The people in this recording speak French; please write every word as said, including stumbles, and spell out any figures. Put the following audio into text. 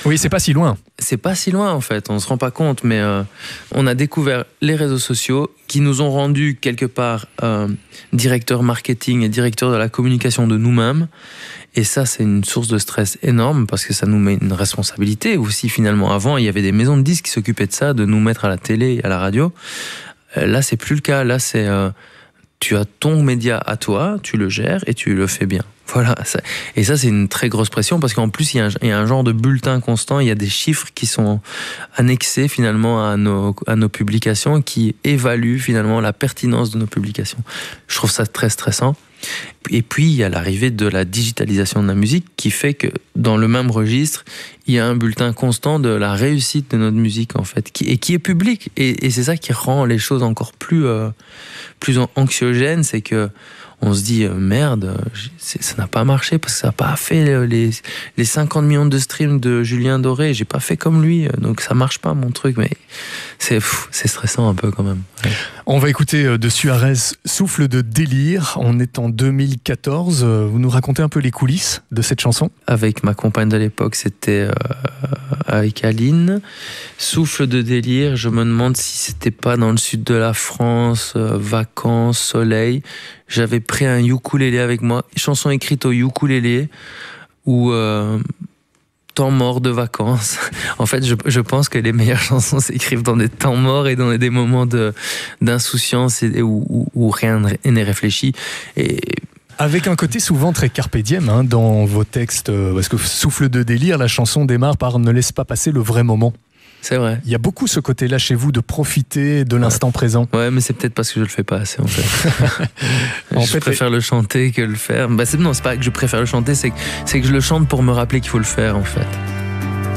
Oui, c'est pas si loin. C'est pas si loin en fait, on se rend pas compte, mais euh, on a découvert les réseaux sociaux qui nous ont rendus quelque part euh, directeurs marketing et directeurs de la communication de nous-mêmes. Et ça, c'est une source de stress énorme parce que ça nous met une responsabilité aussi finalement. Avant, il y avait des maisons de disques qui s'occupaient de ça, de nous mettre à la télé et à la radio. Euh, là, c'est plus le cas. Là, c'est euh, tu as ton média à toi, tu le gères et tu le fais bien. Voilà. Ça, et ça, c'est une très grosse pression parce qu'en plus, il y, a un, il y a un genre de bulletin constant. Il y a des chiffres qui sont annexés finalement à nos, à nos publications qui évaluent finalement la pertinence de nos publications. Je trouve ça très stressant. Et puis, il y a l'arrivée de la digitalisation de la musique qui fait que dans le même registre, il y a un bulletin constant de la réussite de notre musique, en fait, qui, et qui est public. Et, et c'est ça qui rend les choses encore plus, euh, plus anxiogènes, c'est que on se dit, euh, merde, ça n'a pas marché parce que ça n'a pas fait les, les cinquante millions de streams de Julien Doré. J'ai pas fait comme lui, donc ça marche pas mon truc. Mais c'est, pff, c'est stressant un peu quand même. Ouais. On va écouter de Suarez, Souffle de délire. On est en deux mille quatorze. Vous nous racontez un peu les coulisses de cette chanson? Avec ma compagne de l'époque, c'était euh, avec Aline. Souffle de délire, je me demande si c'était pas dans le sud de la France, euh, vacances, soleil. J'avais pris un ukulélé avec moi, chanson écrite au ukulélé, ou euh, temps mort de vacances. En fait, je, je pense que les meilleures chansons s'écrivent dans des temps morts et dans des moments de, d'insouciance et, où, où, où rien n'est réfléchi. Et avec un côté souvent très carpe diem hein, dans vos textes, parce que Souffle de délire, la chanson démarre par « Ne laisse pas passer le vrai moment ». C'est vrai. Il y a beaucoup ce côté-là chez vous de profiter de l'instant ouais. présent. Ouais, mais c'est peut-être parce que je le fais pas assez en fait. en je fait, préfère le chanter que le faire. Bah, c'est, non, c'est pas que je préfère le chanter, c'est que, c'est que je le chante pour me rappeler qu'il faut le faire en fait.